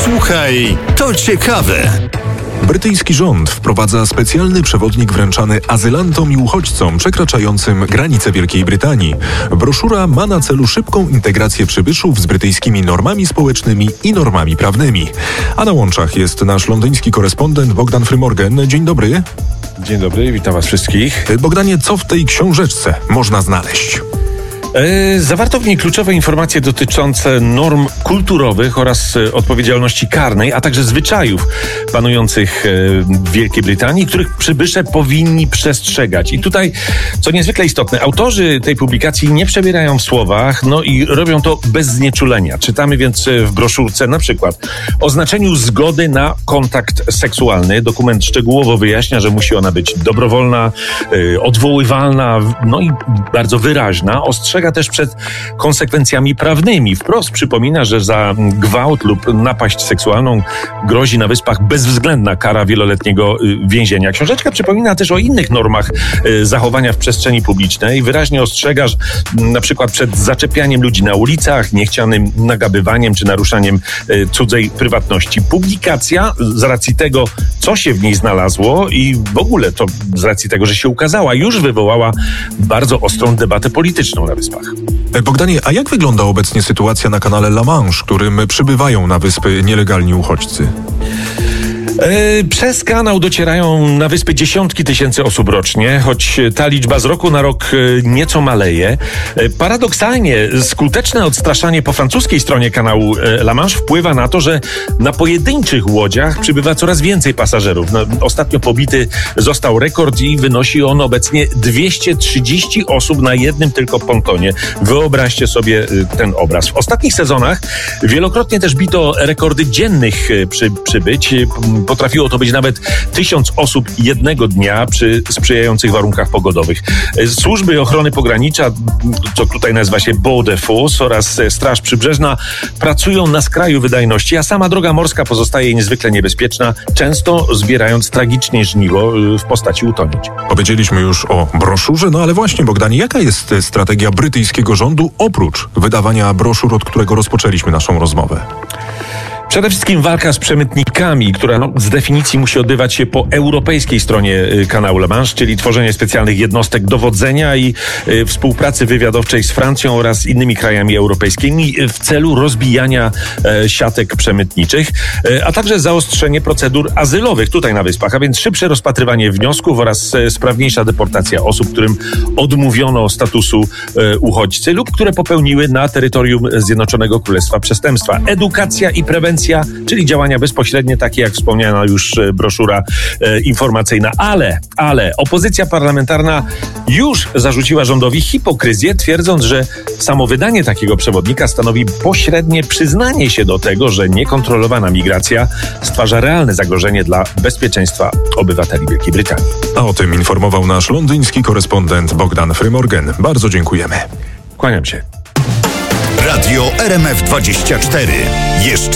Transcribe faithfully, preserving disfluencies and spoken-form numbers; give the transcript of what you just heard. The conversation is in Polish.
Słuchaj, to ciekawe. Brytyjski rząd wprowadza specjalny przewodnik wręczany azylantom i uchodźcom przekraczającym granice Wielkiej Brytanii. Broszura ma na celu szybką integrację przybyszów z brytyjskimi normami społecznymi i normami prawnymi. A na łączach jest nasz londyński korespondent Bogdan Frymorgan. Dzień dobry. Dzień dobry, witam was wszystkich. Bogdanie, co w tej książeczce można znaleźć? Zawarto w niej kluczowe informacje dotyczące norm kulturowych oraz odpowiedzialności karnej, a także zwyczajów panujących w Wielkiej Brytanii, których przybysze powinni przestrzegać. I tutaj, co niezwykle istotne, autorzy tej publikacji nie przebierają w słowach, no i robią to bez znieczulenia. Czytamy więc w broszurce na przykład o znaczeniu zgody na kontakt seksualny. Dokument szczegółowo wyjaśnia, że musi ona być dobrowolna, odwoływalna, no i bardzo wyraźna. Ostrzega też przed konsekwencjami prawnymi. Wprost przypomina, że za gwałt lub napaść seksualną grozi na Wyspach bezwzględna kara wieloletniego więzienia. Książeczka przypomina też o innych normach zachowania w przestrzeni publicznej. Wyraźnie ostrzega, że na przykład przed zaczepianiem ludzi na ulicach, niechcianym nagabywaniem czy naruszaniem cudzej prywatności. Publikacja z racji tego, co się w niej znalazło i w ogóle to z racji tego, że się ukazała, już wywołała bardzo ostrą debatę polityczną na Wyspach. Bogdanie, a jak wygląda obecnie sytuacja na kanale La Manche, którym przybywają na wyspy nielegalni uchodźcy? Przez kanał docierają na wyspy dziesiątki tysięcy osób rocznie, choć ta liczba z roku na rok nieco maleje. Paradoksalnie skuteczne odstraszanie po francuskiej stronie kanału La Manche wpływa na to, że na pojedynczych łodziach przybywa coraz więcej pasażerów. No, ostatnio pobity został rekord i wynosi on obecnie dwieście trzydzieści osób na jednym tylko pontonie. Wyobraźcie sobie ten obraz. W ostatnich sezonach wielokrotnie też bito rekordy dziennych przy, przybyć. Potrafiło to być nawet tysiąc osób jednego dnia przy sprzyjających warunkach pogodowych. Służby ochrony pogranicza, co tutaj nazywa się Border Force, oraz Straż Przybrzeżna pracują na skraju wydajności, a sama droga morska pozostaje niezwykle niebezpieczna, często zbierając tragicznie żniwo w postaci utonięć. Powiedzieliśmy już o broszurze, no ale właśnie, Bogdanie, jaka jest strategia brytyjskiego rządu oprócz wydawania broszur, od którego rozpoczęliśmy naszą rozmowę? Przede wszystkim walka z przemytnikami, która no, z definicji musi odbywać się po europejskiej stronie y, kanału La Manche, czyli tworzenie specjalnych jednostek dowodzenia i y, współpracy wywiadowczej z Francją oraz innymi krajami europejskimi y, w celu rozbijania y, siatek przemytniczych, y, a także zaostrzenie procedur azylowych tutaj na Wyspach, a więc szybsze rozpatrywanie wniosków oraz y, sprawniejsza deportacja osób, którym odmówiono statusu y, uchodźcy lub które popełniły na terytorium Zjednoczonego Królestwa przestępstwa. Edukacja i prewencja, czyli działania bezpośrednie, takie jak wspomniana już broszura e, informacyjna. Ale, ale opozycja parlamentarna już zarzuciła rządowi hipokryzję, twierdząc, że samo wydanie takiego przewodnika stanowi pośrednie przyznanie się do tego, że niekontrolowana migracja stwarza realne zagrożenie dla bezpieczeństwa obywateli Wielkiej Brytanii. A o tym informował nasz londyński korespondent Bogdan Frymorgan. Bardzo dziękujemy. Kłaniam się. Radio R M F dwadzieścia cztery. Jeszcze